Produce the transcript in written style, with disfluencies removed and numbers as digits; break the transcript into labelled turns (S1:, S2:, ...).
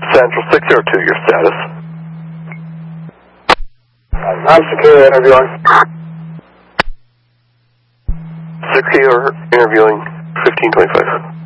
S1: Central 602, your status.
S2: I'm secure interviewing.
S1: Secure interviewing 1525.